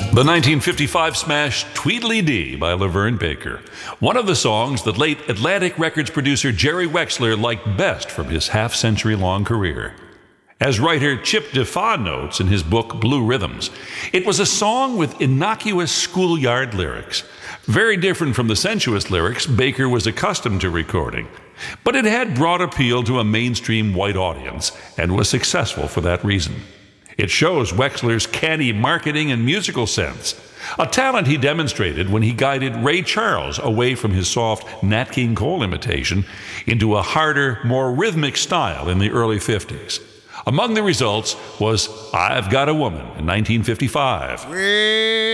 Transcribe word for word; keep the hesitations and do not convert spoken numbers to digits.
The nineteen fifty-five smash Tweedledee by Laverne Baker, one of the songs that late Atlantic Records producer Jerry Wexler liked best from his half-century-long career. As writer Chip Defoe notes in his book Blue Rhythms, it was a song with innocuous schoolyard lyrics, very different from the sensuous lyrics Baker was accustomed to recording. But it had broad appeal to a mainstream white audience and was successful for that reason. It shows Wexler's canny marketing and musical sense, a talent he demonstrated when he guided Ray Charles away from his soft Nat King Cole imitation into a harder, more rhythmic style in the early fifties. Among the results was I've Got a Woman in nineteen fifty-five.